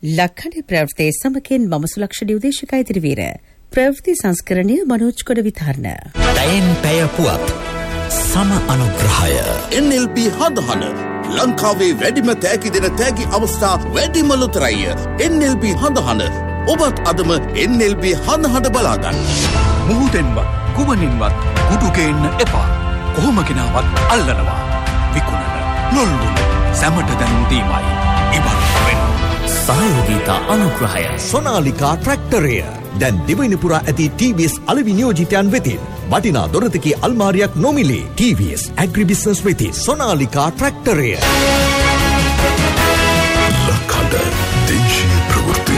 ලක්හඬ ප්‍රවෘත්ති සමකෙන් මම සුලක්ෂණ උදේශක ඉදිරිවීර ප්‍රවෘත්ති සංස්කරණය මනෝජ් කොට විතරණ දයෙන් පැය පුවත් සම අනුග්‍රහය NLB හදහන ලංකාවේ වැඩිම තෑගි දෙන තෑගි අවස්ථා වැඩිම ලොතරැය NLB හදහන ඔබත් අදම NLB හදහඩ බලාගන්න මුහුදෙන්වත් ගුවනින්වත් කුඩුගේන්න එපා කොහොමගෙනාවත් අල්ලනවා විකුණන ලොල්ලුන සැමට දැනුදීමයි ඉබන් වෙන සහයෝගීතා අනුග්‍රහය සොනාලිකා ට්‍රැක්ටරය දැන් දිවයිනපුරා ඇති TVS අලෙවි නියෝජිතයන් වෙතින් වටිනා දොරතකි අල්මාරියක් නොමිලේ TVS ඇග්‍රිබිස්නස් වෙතින් සොනාලිකා ට්‍රැක්ටරය ලක්හඬ දේශීය ප්‍රවෘත්ති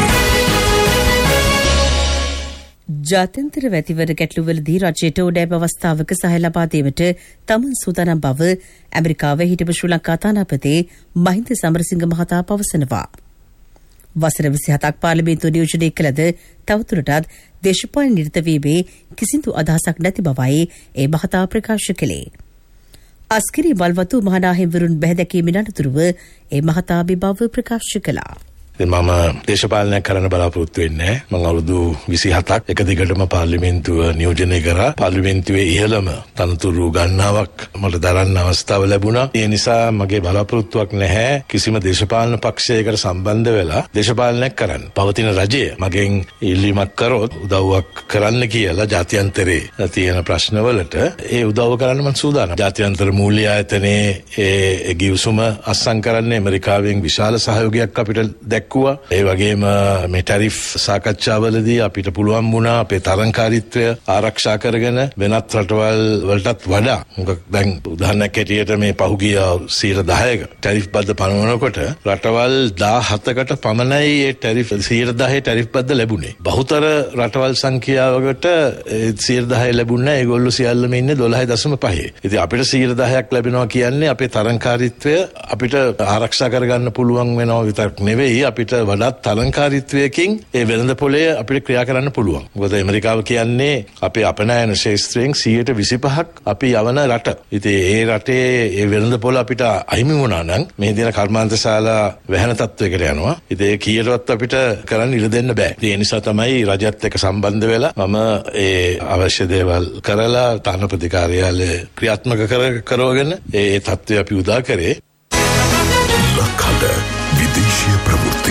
ජාත්‍යන්තර වැතිවර ගැටලුවලදී රජයට ඕනෑම අවස්ථාවක සහාය ලබා දීමට තමන් සූදානම් බව ඇමරිකාවේ හිටපු ශ්‍රී ලංකා තානාපති මහින්ද සමරසිංහ මහතා පවසනවා. වසර 27ක් පාර්ලිමේන්තුව නියෝජනය කළද තවදුරටත් දේශපාලන නිරතවීමේ කිසිදු අදහසක් නැති බවයි ඒ මහතා ප්‍රකාශ කළේ. අස්කිරි බලවතු මහනාහිමිවරුන් බැහැදැකීමෙන් අනතුරුව ඒ මහතා මේ බව ප්‍රකාශ කළා. මම දේශපාලනයක් කරන්න බලාපොරොත්තු වෙන්නේ මම අවුරුදු 27ක් එක දිගටම පාර්ලිමේන්තුව නියෝජනය කරා පාර්ලිමේන්තුවේ ඉහළම තනතුරු ගණනාවක් මට දරන්න අවස්ථාව ලැබුණා ඒ නිසා මගේ බලාපොරොත්තුවක් නැහැ කිසිම දේශපාලන පක්ෂයකට සම්බන්ධ වෙලා දේශපාලනයක් කරන්න පවතින රජය මගෙන් ඉල්ලීමක් කරොත් උදව්වක් කරන්න කියලා ජාත්‍යන්තරේ තියෙන ප්‍රශ්නවලට ඒ උදව්ව කරන්න මම සූදානම් ජාත්‍යන්තර මූල්‍ය ආයතනයේ ඒ ගිවිසුම අත්සන් කරන්නේ ඇමරිකාවෙන් විශාල සහයෝගයක් අපිට ඒ වගේම මේ ටැරිෆ් සාකච්ඡාවලදී අපිට පුළුවන් වුණා අපේ තරංකාරීත්වය ආරක්ෂා කරගෙන වෙනත් රටවල් වලටත් වඩා මොකද දැන් උදාහරණයක් ඇටියට මේ පහුගිය 10% ටැරිෆ් බද්ද පනවනකොට රටවල් 17කට පමණයි ඒ ටැරිෆ් 10% ටැරිෆ් බද්ද ලැබුණේ. බහුතර රටවල් සංඛ්‍යාවකට 10% ලැබුණේ ඒගොල්ලෝ සියල්ලම ඉන්නේ 12.5. ඉතින් අපිට 10%ක් ලැබෙනවා කියන්නේ අපේ තරංකාරීත්වය අපිට ආරක්ෂා කරගන්න පුළුවන් වෙනවා විතරක් නෙවෙයි අපිට වඩාත් තරංකාරීත්වයකින් ඒ වෙළඳ පොලේ අපිට ක්‍රියා කරන්න පුළුවන්. මොකද ඇමරිකාව කියන්නේ අපේ අපනයන ශාස්ත්‍රයෙන් 125ක් අපි යවන රට. ඉතින් ඒ රටේ ඒ වෙළඳ පොල අපිට අහිමි වුණා නම් මේ දින කර්මාන්තශාලා වැහෙන තත්වයකට යනවා. ඉතින් ඒ කීයටවත් අපිට කරන්න ඉඩ දෙන්න බෑ. ඒ නිසා තමයි රජයත් එක්ක සම්බන්ධ වෙලා මම ඒ අවශ්‍ය දේවල් කරලා තානාපති කාර්යාලය ක්‍රියාත්මක කරවගෙන ඒ තත්ත්වය අපි උදා කරේ. ලක්හඬ විදේශීය ප්‍රවෘත්ති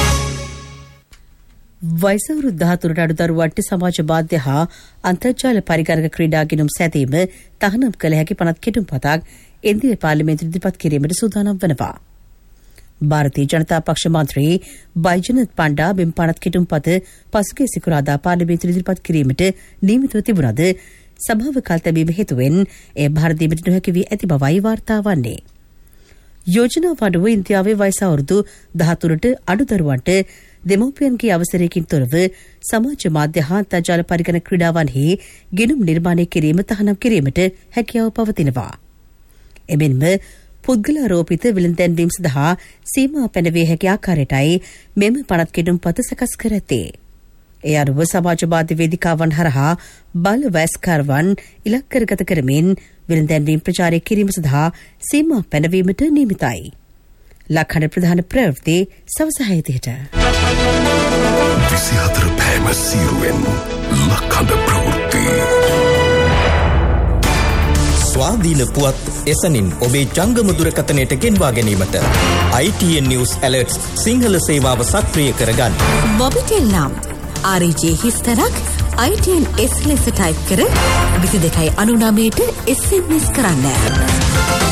වයස අවුරුදු 13ට අඩු දරුවන්ට සමාජ මාධ්‍ය හා අන්තර්ජාල පරිගණක ක්‍රීඩා ගිණුම් සැදීම තහනම් කළ හැකි පනත් කෙටුම්පතක් ඉන්දියා පාර්ලිමේන්තුවේ ඉදිරිපත් කිරීමට සූදානම් වනවා. ಭಾರತೀಯ ජනතා පක්ෂ මන්ත්‍රී බයිජනත් පණ්ඩා මෙම පනත් කෙටුම්පත පසුගිය සිකුරාදා පාර්ලිමේන්තුවේ ඉදිරිපත් කිරීමට නියමිතව තිබුණද සභාව කල් තැබීම හේතුවෙන් එය භාර දීමට නොහැකි වී ඇති බවයි වාර්තා වන්නේ. යෝජනාව අනුව ඉන්දියාවේ වයස අවුරුදු 13ට අඩු දරුවන්ට දෙමව්පියන්ගේ අවසරයකින් තොරව සමාජ මාධ්‍ය හා අන්තර්ජාල පරිගණක ක්‍රීඩාවන්හි ගිණුම් නිර්මාණය කිරීම තහනම් කිරීමට හැකියාව පවතිනවා. එමෙන්ම පුද්ගලාරෝපිත විලඳැන්වීම් සඳහා සීමා පැනවිය හැකි ආකාරයටයි මෙම පනත් කෙටුම්පත සකස් කර ඇත්තේ. ඒ අනුව සමාජ මාධ්‍ය වේදිකාවන් හරහා බල වයස්කරුවන් ඉලක්ක කරගත කරමින් විලඳැන්වීම් ප්‍රචාරය කිරීම සඳහා සීමා පැනවීමට නියමිතයි. ලක්හඬ ප්‍රධාන ප්‍රවෘත්ති සවස 6:00ට 24 පෑම සීරුවෙන් ලක්හඬ ප්‍රවෘත්ති ස්වාධීන පුවත් එසනින් ඔබේ ජංගම දුරකථනයට ගෙන්වා ගැනීමට ITN News Alerts සිංහල සේවාව සක්‍රිය කරගන්න. මොබිටෙල් නම් RJ හිස්තරක් ITN S ලෙස ටයිප් කර 2299ට SMS කරන්න.